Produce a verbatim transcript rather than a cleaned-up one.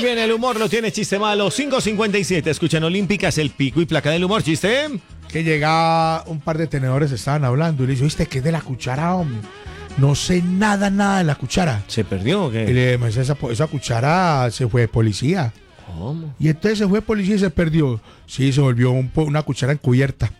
bien, el humor lo tiene Chiste Malo. cinco cincuenta y siete, escuchan Olímpicas, el pico y placa del humor. ¿Chiste? Que llega un par de tenedores, estaban hablando y le dice, ¿viste qué es de la cuchara, hombre? No sé nada, nada de la cuchara. ¿Se perdió o qué? Y le dice, esa, esa cuchara se fue de policía. ¿Cómo? Y entonces se fue de policía y se perdió. Sí, se volvió un, una cuchara encubierta.